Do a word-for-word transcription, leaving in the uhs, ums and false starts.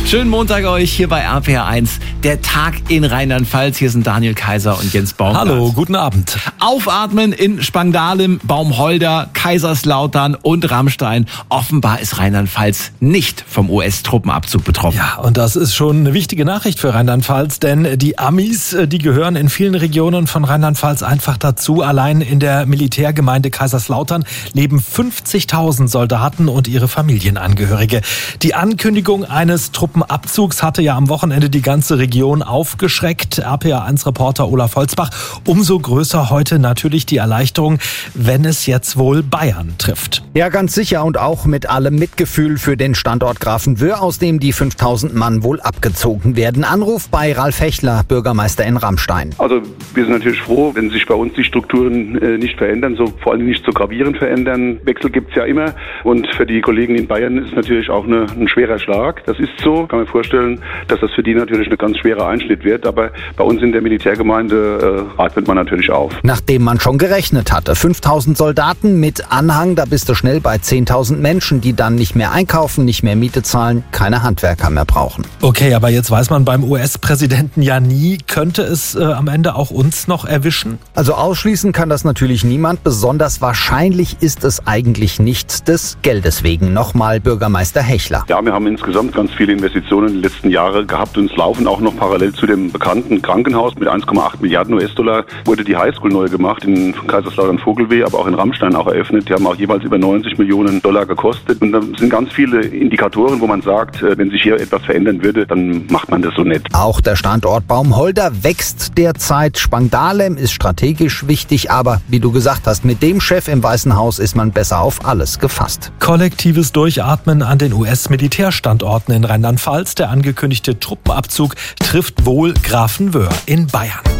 Schönen Montag euch hier bei R P R eins. Der Tag in Rheinland-Pfalz. Hier sind Daniel Kaiser und Jens Baumgart. Hallo, guten Abend. Aufatmen in Spangdahlem, Baumholder, Kaiserslautern und Rammstein. Offenbar ist Rheinland-Pfalz nicht vom U S-Truppenabzug betroffen. Ja, und das ist schon eine wichtige Nachricht für Rheinland-Pfalz, denn die Amis, die gehören in vielen Regionen von Rheinland-Pfalz einfach dazu. Allein in der Militärgemeinde Kaiserslautern leben fünfzigtausend Soldaten und ihre Familienangehörige. Die Ankündigung eines Truppenabzugs hatte ja am Wochenende die ganze Region aufgeschreckt. R P R eins Reporter Olaf Holzbach. Umso größer heute natürlich die Erleichterung, wenn es jetzt wohl Bayern trifft. Ja, ganz sicher, und auch mit allem Mitgefühl für den Standort Grafenwöhr, aus dem die fünftausend Mann wohl abgezogen werden. Anruf bei Ralf Hechler, Bürgermeister in Rammstein. Also wir sind natürlich froh, wenn sich bei uns die Strukturen äh, nicht verändern, so vor allem nicht so gravierend verändern. Wechsel gibt's ja immer, und für die Kollegen in Bayern ist es natürlich auch eine, ein schwerer Schlag. Das ist so, kann man vorstellen, dass das für die natürlich ein ganz schwerer Einschnitt wird. Aber bei uns in der Militärgemeinde äh, atmet man natürlich auf. Nachdem man schon gerechnet hatte, fünftausend Soldaten mit Anhang, da bist du schnell bei zehntausend Menschen, die dann nicht mehr einkaufen, nicht mehr Miete zahlen, keine Handwerker mehr brauchen. Okay, aber jetzt weiß man beim U S-Präsidenten ja nie, könnte es äh, am Ende auch uns noch erwischen? Also ausschließen kann das natürlich niemand. Besonders wahrscheinlich ist es eigentlich nicht, des Geldes wegen. Nochmal Bürgermeister Hechler. Ja, wir haben insgesamt ganz viele Investitionen in den letzten Jahren gehabt, und es laufen auch noch parallel zu dem bekannten Krankenhaus mit eins Komma acht Milliarden U S-Dollar wurde die Highschool neu gemacht in Kaiserslautern-Vogelweh, aber auch in Rammstein auch eröffnet. Die haben auch jeweils über neunzig Millionen Dollar gekostet. Und da sind ganz viele Indikatoren, wo man sagt, wenn sich hier etwas verändern würde, dann macht man das so nicht. Auch der Standort Baumholder wächst derzeit. Spangdahlem ist strategisch wichtig, aber wie du gesagt hast, mit dem Chef im Weißen Haus ist man besser auf alles gefasst. Kollektives Durchatmen an den U S-Militärstandorten in Rheinland-Pfalz. Der angekündigte Truppenabzug trifft wohl Grafenwöhr in Bayern.